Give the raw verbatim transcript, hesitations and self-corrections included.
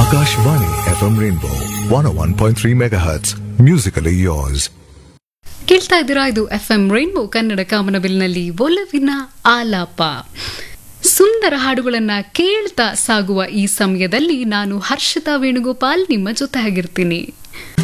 Akashvani F M Rainbow one oh one point three megahertz. Musically yours. ಕೇಳ್ತಾ ಇದ್ದೀರಾ, ಇದು F M rainbow Kannada ಕಾಮನಬಿಲ್ನಲ್ಲಿ ಒಲವಿನ ಆಲಾಪ. ಸುಂದರ ಹಾಡುಗಳನ್ನ ಕೇಳ್ತಾ ಸಾಗುವ ಈ ಸಮಯದಲ್ಲಿ ನಾನು ಹರ್ಷಿತಾ ವೇಣುಗೋಪಾಲ್ ನಿಮ್ಮ ಜೊತೆ ಆಗಿರ್ತೀನಿ.